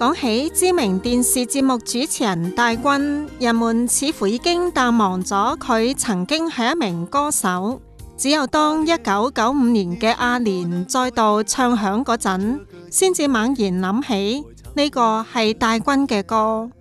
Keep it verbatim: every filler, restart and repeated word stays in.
講起知名電視節目主持人戴軍，人們似乎已經淡忘咗佢曾經係一名歌手。只有當一九九五年嘅阿年再度唱響嗰陣，先至猛然諗起呢個係戴軍嘅歌。